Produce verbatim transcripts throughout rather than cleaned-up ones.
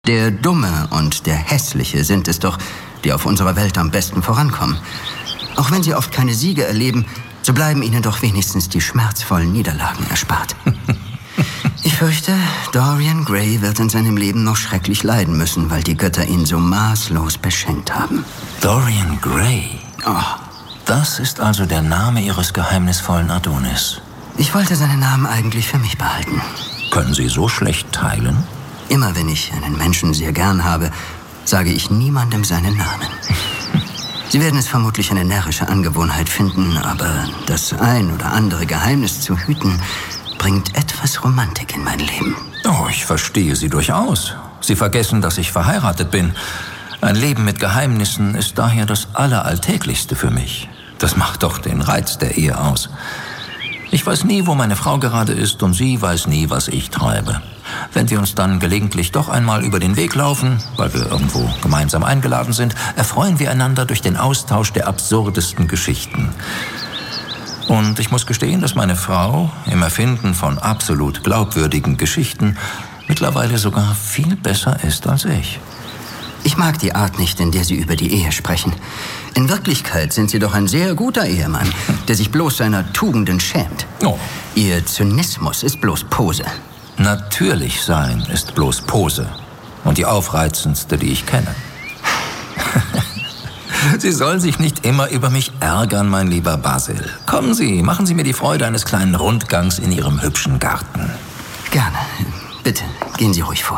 Der Dumme und der Hässliche sind es doch, die auf unserer Welt am besten vorankommen. Auch wenn sie oft keine Siege erleben, so bleiben ihnen doch wenigstens die schmerzvollen Niederlagen erspart. Ich fürchte, Dorian Gray wird in seinem Leben noch schrecklich leiden müssen, weil die Götter ihn so maßlos beschenkt haben. Dorian Gray? Oh. Das ist also der Name Ihres geheimnisvollen Adonis. Ich wollte seinen Namen eigentlich für mich behalten. Können Sie so schlecht teilen? Immer wenn ich einen Menschen sehr gern habe, sage ich niemandem seinen Namen. Sie werden es vermutlich eine närrische Angewohnheit finden, aber das ein oder andere Geheimnis zu hüten, bringt etwas Romantik in mein Leben. Oh, ich verstehe Sie durchaus. Sie vergessen, dass ich verheiratet bin. Ein Leben mit Geheimnissen ist daher das Alleralltäglichste für mich. Das macht doch den Reiz der Ehe aus. Ich weiß nie, wo meine Frau gerade ist, und sie weiß nie, was ich treibe. Wenn wir uns dann gelegentlich doch einmal über den Weg laufen, weil wir irgendwo gemeinsam eingeladen sind, erfreuen wir einander durch den Austausch der absurdesten Geschichten. Und ich muss gestehen, dass meine Frau im Erfinden von absolut glaubwürdigen Geschichten mittlerweile sogar viel besser ist als ich. Ich mag die Art nicht, in der Sie über die Ehe sprechen. In Wirklichkeit sind Sie doch ein sehr guter Ehemann, der sich bloß seiner Tugenden schämt. Oh. Ihr Zynismus ist bloß Pose. Natürlich sein ist bloß Pose. Und die aufreizendste, die ich kenne. Sie sollen sich nicht immer über mich ärgern, mein lieber Basil. Kommen Sie, machen Sie mir die Freude eines kleinen Rundgangs in Ihrem hübschen Garten. Gerne. Bitte, gehen Sie ruhig vor.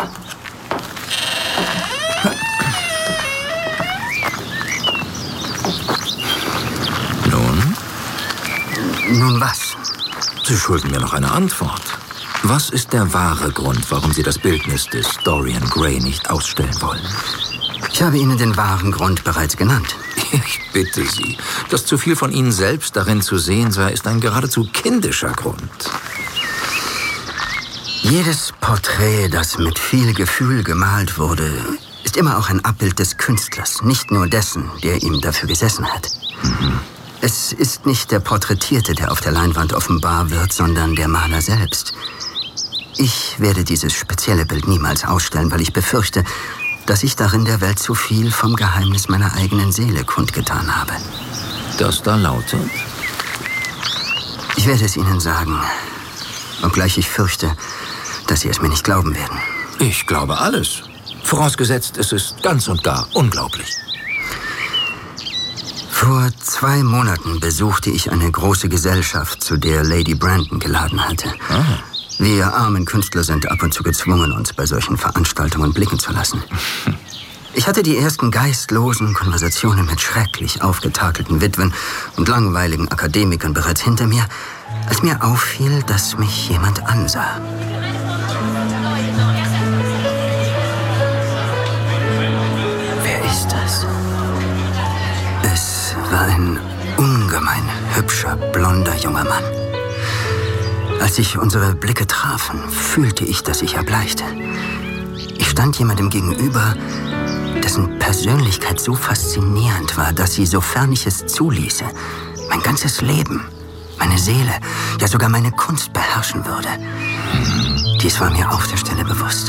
Nun? Nun was? Sie schulden mir noch eine Antwort. Was ist der wahre Grund, warum Sie das Bildnis des Dorian Gray nicht ausstellen wollen? Ich habe Ihnen den wahren Grund bereits genannt. Ich bitte Sie, dass zu viel von Ihnen selbst darin zu sehen sei, ist ein geradezu kindischer Grund. Jedes Porträt, das mit viel Gefühl gemalt wurde, ist immer auch ein Abbild des Künstlers, nicht nur dessen, der ihm dafür gesessen hat. Mhm. Es ist nicht der Porträtierte, der auf der Leinwand offenbar wird, sondern der Maler selbst. Ich werde dieses spezielle Bild niemals ausstellen, weil ich befürchte, dass ich darin der Welt zu viel vom Geheimnis meiner eigenen Seele kundgetan habe. Das da lautet? Ich werde es Ihnen sagen, obgleich ich fürchte, dass Sie es mir nicht glauben werden. Ich glaube alles. Vorausgesetzt, es ist ganz und gar unglaublich. Vor zwei Monaten besuchte ich eine große Gesellschaft, zu der Lady Brandon geladen hatte. Aha. Wir armen Künstler sind ab und zu gezwungen, uns bei solchen Veranstaltungen blicken zu lassen. Ich hatte die ersten geistlosen Konversationen mit schrecklich aufgetakelten Witwen und langweiligen Akademikern bereits hinter mir, als mir auffiel, dass mich jemand ansah. Wer ist das? Es war ein ungemein hübscher, blonder junger Mann. Als sich unsere Blicke trafen, fühlte ich, dass ich erbleichte. Ich stand jemandem gegenüber, dessen Persönlichkeit so faszinierend war, dass sie, sofern ich es zuließe, mein ganzes Leben, meine Seele, ja sogar meine Kunst beherrschen würde. Dies war mir auf der Stelle bewusst.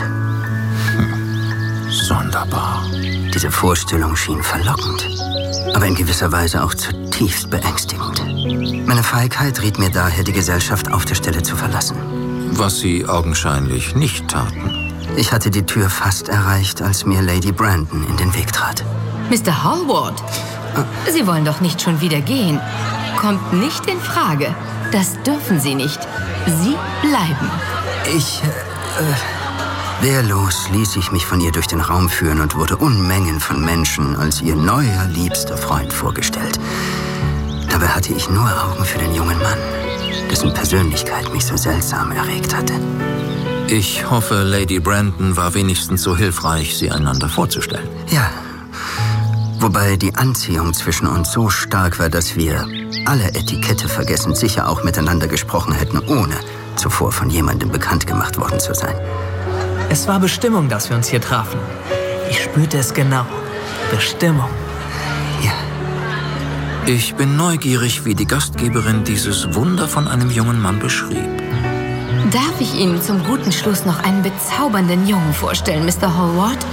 Sonderbar. Diese Vorstellung schien verlockend, aber in gewisser Weise auch zutiefst beängstigend. Meine Feigheit riet mir daher, die Gesellschaft auf der Stelle zu verlassen. Was Sie augenscheinlich nicht taten. Ich hatte die Tür fast erreicht, als mir Lady Brandon in den Weg trat. Mister Hallward, Sie wollen doch nicht schon wieder gehen. Kommt nicht in Frage. Das dürfen Sie nicht. Sie bleiben. Ich, äh, wehrlos ließ ich mich von ihr durch den Raum führen und wurde Unmengen von Menschen als ihr neuer, liebster Freund vorgestellt. Dabei hatte ich nur Augen für den jungen Mann, dessen Persönlichkeit mich so seltsam erregt hatte. Ich hoffe, Lady Brandon war wenigstens so hilfreich, sie einander vorzustellen. Ja, wobei die Anziehung zwischen uns so stark war, dass wir, alle Etikette vergessend, sicher auch miteinander gesprochen hätten, ohne zuvor von jemandem bekannt gemacht worden zu sein. Es war Bestimmung, dass wir uns hier trafen. Ich spürte es genau. Bestimmung. Ja. Ich bin neugierig, wie die Gastgeberin dieses Wunder von einem jungen Mann beschrieb. Darf ich Ihnen zum guten Schluss noch einen bezaubernden Jungen vorstellen, Mister Hallward?